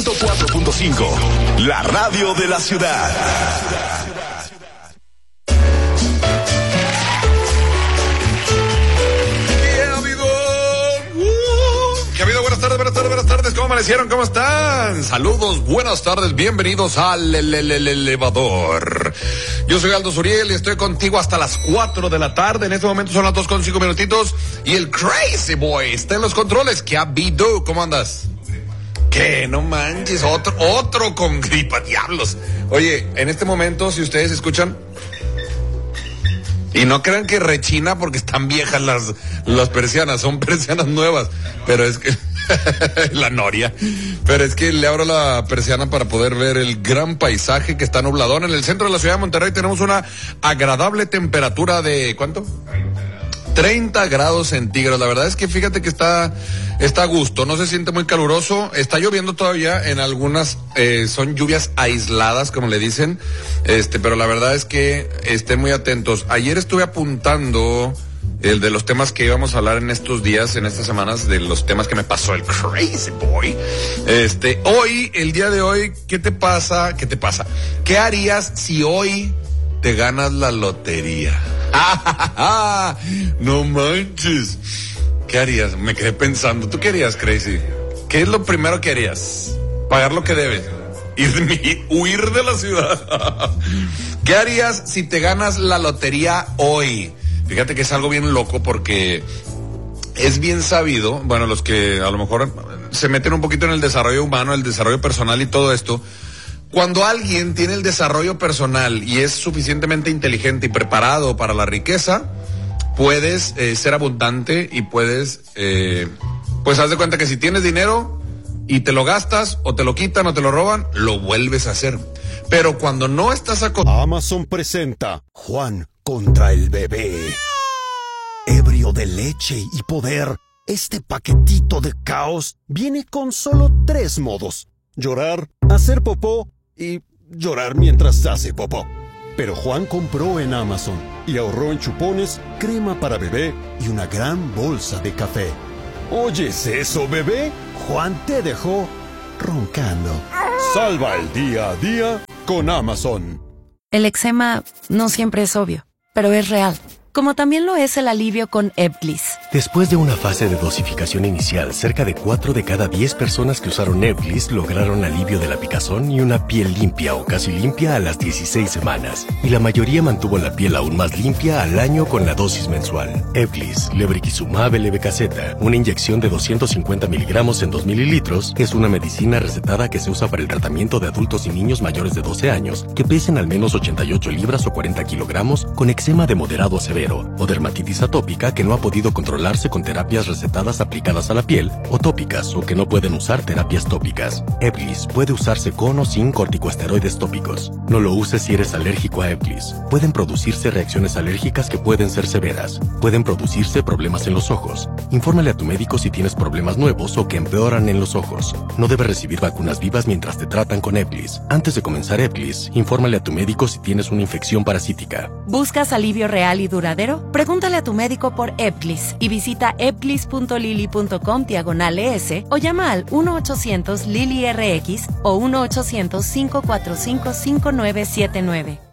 4.5, la radio de la ciudad. Buenas tardes, ¿cómo amanecieron? ¿Cómo están? Saludos, buenas tardes, bienvenidos al elevador. Yo soy Aldo Suriel y estoy contigo hasta las 4 de la tarde. En este momento son las 2:05 minutitos y el Crazy Boy está en los controles. ¿Qué ha habido? ¿Cómo andas? ¿Qué? No manches, otro con gripa, diablos. Oye, en este momento, si ustedes escuchan, y no crean que rechina porque están viejas las persianas, son persianas nuevas, pero es que la noria, pero es que le abro la persiana para poder ver el gran paisaje que está nubladón. En el centro de la ciudad de Monterrey tenemos una agradable temperatura de, ¿cuánto? 30 grados centígrados. La verdad es que fíjate que está a gusto, no se siente muy caluroso. Está lloviendo todavía en algunas, son lluvias aisladas, como le dicen, pero la verdad es que estén muy atentos. Ayer estuve apuntando el de los temas que íbamos a hablar en estos días, en estas semanas, de los temas que me pasó el Crazy Boy. Hoy, el día de hoy, ¿qué te pasa? ¿Qué harías si hoy te ganas la lotería? No manches. ¿Qué harías? Me quedé pensando. ¿Tú qué harías, Crazy? ¿Qué es lo primero que harías? Pagar lo que debes. Huir de la ciudad. ¿Qué harías si te ganas la lotería hoy? Fíjate que es algo bien loco porque es bien sabido, bueno, los que a lo mejor se meten un poquito en el desarrollo humano, el desarrollo personal y todo esto. Cuando alguien tiene el desarrollo personal y es suficientemente inteligente y preparado para la riqueza, puedes ser abundante y puedes, pues haz de cuenta que si tienes dinero y te lo gastas o te lo quitan o te lo roban, lo vuelves a hacer. Pero cuando no estás Amazon presenta Juan contra el bebé. Ebrio de leche y poder, este paquetito de caos viene con solo 3 modos: llorar, hacer popó y llorar mientras hace popó. Pero Juan compró en Amazon y ahorró en chupones, crema para bebé y una gran bolsa de café. ¿Oyes eso, bebé? Juan te dejó roncando. Salva el día a día con Amazon. El eczema no siempre es obvio, pero es real. Como también lo es el alivio con Ebglyss. Después de una fase de dosificación inicial, cerca de 4 de cada 10 personas que usaron Ebglyss lograron alivio de la picazón y una piel limpia o casi limpia a las 16 semanas. Y la mayoría mantuvo la piel aún más limpia al año con la dosis mensual. Ebglyss, lebrikizumab LB-Kz, una inyección de 250 miligramos en 2 mililitros, es una medicina recetada que se usa para el tratamiento de adultos y niños mayores de 12 años que pesen al menos 88 libras o 40 kilogramos con eczema de moderado a severo o dermatitis atópica que no ha podido controlarse con terapias recetadas aplicadas a la piel o tópicas o que no pueden usar terapias tópicas. Ebglyss puede usarse con o sin corticosteroides tópicos. No lo uses si eres alérgico a Ebglyss. Pueden producirse reacciones alérgicas que pueden ser severas. Pueden producirse problemas en los ojos. Infórmale a tu médico si tienes problemas nuevos o que empeoran en los ojos. No debes recibir vacunas vivas mientras te tratan con Ebglyss. Antes de comenzar Ebglyss, infórmale a tu médico si tienes una infección parasítica. ¿Buscas alivio real y duradero? Pregúntale a tu médico por Ebglyss y visita ebglyss.lily.com/ES o llama al 1-800-LILY-RX o 1-800-545-5979.